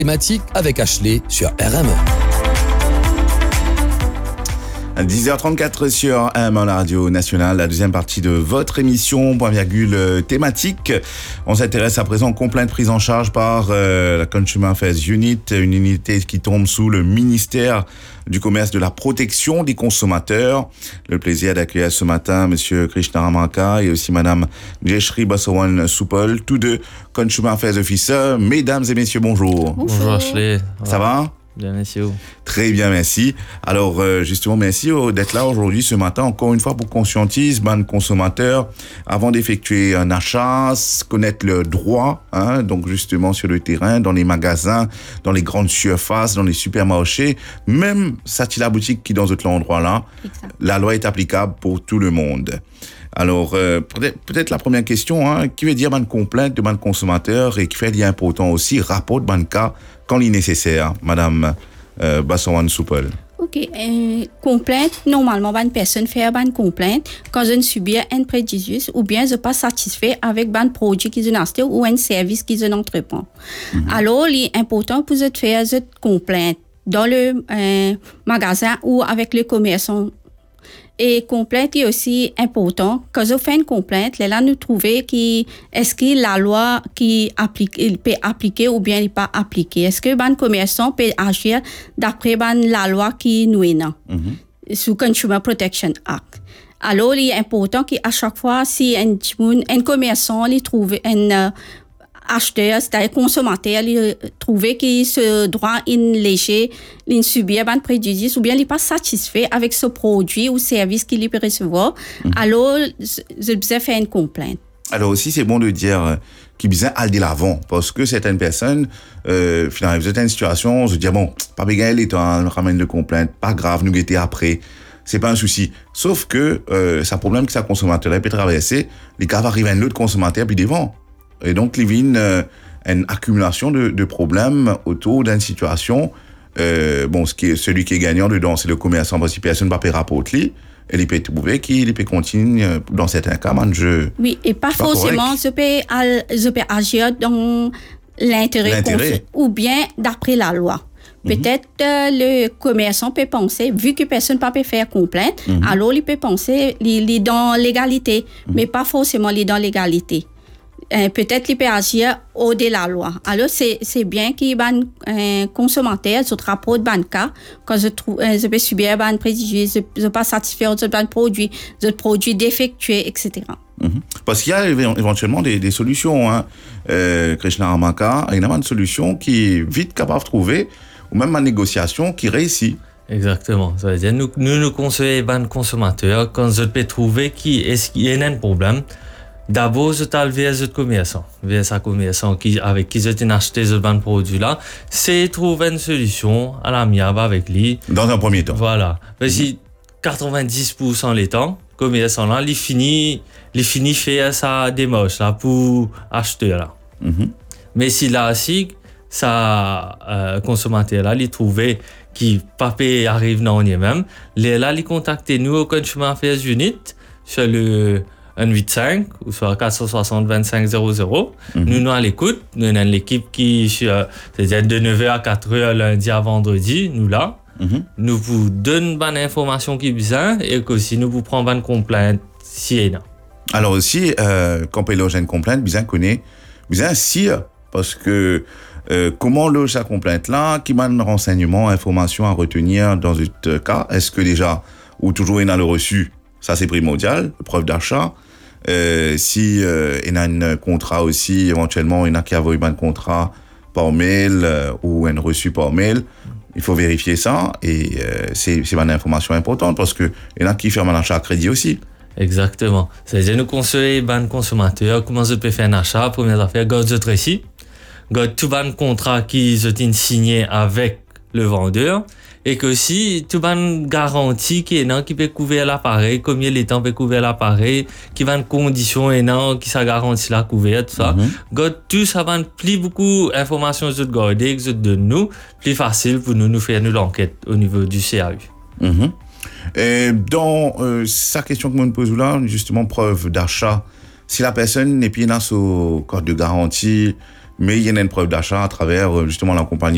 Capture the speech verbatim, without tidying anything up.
Thématique avec Ashley sur R M E. dix heures trente-quatre sur R M E, la radio nationale, la deuxième partie de votre émission, point virgule thématique. On s'intéresse à présent aux complaintes prises en charge par euh, la Consumer Affairs Unit, une unité qui tombe sous le ministère du commerce de la protection des consommateurs. Le plaisir d'accueillir ce matin Monsieur Krishna Ramaka et aussi Madame Jeshri Basawan Soupol, tous deux Consumer Affairs Officers. Mesdames et messieurs, bonjour. Bonjour, bonjour Ashley. Ça va? Bien, merci. Très bien, merci. Alors, euh, justement, merci d'être là aujourd'hui, ce matin, encore une fois, pour conscientiser les consommateurs avant d'effectuer un achat, connaître leurs droits, hein, donc justement sur le terrain, dans les magasins, dans les grandes surfaces, dans les supermarchés, même ça, la boutique qui est dans cet endroit-là, la loi est applicable pour tout le monde. Alors, euh, peut-être, peut-être la première question, hein, qui veut dire ban complainte de ban consommateur et qui fait dire important aussi, rapport de ban cas quand il est nécessaire, Madame euh, Basawan Soupol. Ok, euh, complainte, normalement, une personne fait une complainte quand je subis un préjudice ou bien je pas satisfait avec un produit qu'ils ont acheté ou un service qu'ils ont entreprend. Mm-hmm. Alors, il est important pour vous faire cette complainte dans le euh, magasin ou avec le commerçant. Et complainte est aussi important. Quand je fais une complainte, là, nous trouver qui est-ce que la loi qui applique, il peut appliquer ou bien il pas appliquer. Est-ce que ban commerçant peut agir d'après ban la loi qui nous est là, mm-hmm. sous Consumer Protection Act. Alors, il est important qu'à chaque fois, si un un commerçant il trouve un uh, acheteur, c'est-à-dire consommateur, il trouve que ce droit est léger, il subit un préjudice ou bien il n'est pas satisfait avec ce produit ou service qu'il peut recevoir, mmh. alors je vais faire une complainte. Alors aussi, c'est bon de dire qu'il besoin aller de l'avant parce que certaines personnes, euh, finalement, vous êtes dans une situation, se dire bon, pas bégayer les temps, ramène de complainte, pas grave, nous guetter après. C'est pas un souci. Sauf que, euh, c'est un problème que ça consommateur peut traverser, les cas arrivent à un autre consommateur puis devant. Et donc, il y a une, euh, une accumulation de, de problèmes autour d'une situation. Euh, bon, ce qui est, celui qui est gagnant dedans, c'est le commerçant, parce que personne ne va payer rapport lui. Et il peut trouver qu'il peut continuer, dans certains cas, man, je. Oui, et pas, pas forcément, je peux, je peux agir dans l'intérêt, l'intérêt. ou bien d'après la loi. Peut-être mm-hmm. euh, le commerçant peut penser, vu que personne ne peut faire complainte, mm-hmm. alors il peut penser il est dans l'égalité, mm-hmm. mais pas forcément il est dans l'égalité. Euh, peut-être qu'il peut agir au-delà de la loi. Alors, c'est, c'est bien qu'il y ait un consommateur, ce rapport de ban cas, quand je, trouve, euh, je peux subir un préjudice, je ne suis pas satisfait de un produit, de produit défectué, et cetera. Mm-hmm. Parce qu'il y a éventuellement des, des solutions. Hein. Euh, Krishna Ramaka, il y a une solution qui est vite capable de trouver, ou même une négociation qui réussit. Exactement. Ça veut dire, nous, nous, nous conseillons les consommateurs, quand je peux trouver qui est-ce qu'il y a un problème, d'abord, je t'ai vers le commerçant, vers sa commerçant qui, avec qui je t'ai acheté ce bon produit-là, c'est trouver une solution à l'amiable avec lui. Dans un premier temps. Voilà. Parce que mm-hmm. quatre-vingt-dix pour cent des temps, le commerçant-là, il finit, il finit faire sa démarche là, pour acheter là. Mm-hmm. Mais si là, si, sa euh, consommateur-là, il trouvait qu'il papier arrive dans lui-même, là, il contacte nous au Consumer Affairs Unit sur le un huit cinq ou soit quatre cent soixante vingt-cinq zéro zéro. Mm-hmm. Nous, nous à l'écoute. Nous avons l'équipe qui, euh, c'est-à-dire de neuf heures à quatre heures lundi à vendredi, nous là. Mm-hmm. Nous vous donnons bonne information qui est besoin et aussi nous vous prenons bonne complainte si et non. Alors aussi, euh, quand on loge une complainte, bien connaît, bien si, parce que euh, comment loge sa complainte là, qui m'a un renseignement, information à retenir dans ce cas, est-ce que déjà, ou toujours il a le reçu, ça c'est primordial, preuve d'achat. Euh, si euh, il y a un contrat aussi, éventuellement, il y en a qui a envoyé un contrat par mail euh, ou un reçu par mail, il faut vérifier ça et euh, c'est, c'est une information importante parce qu'il y en a qui font un achat à crédit aussi. Exactement. C'est-à-dire nous conseiller les consommateurs comment je peux faire un achat. Première affaire, garde votre récit, garde tout le contrat qu'ils ont signé avec le vendeur. Et que si tu as une garantie qui est non, qui peut couvrir l'appareil, combien les temps peut couvrir l'appareil, qui va une condition et non, qui ça garantit la couverture, tout ça. Mm-hmm. Tout ça va plus beaucoup d'informations que vous gardez, que vous donnez nous, plus facile pour nous, nous faire nous l'enquête au niveau du C A U. Mm-hmm. Et dans euh, sa question que je me pose là, justement, preuve d'achat, si la personne n'est pas dans ce code de garantie, mais il y a une preuve d'achat à travers justement la compagnie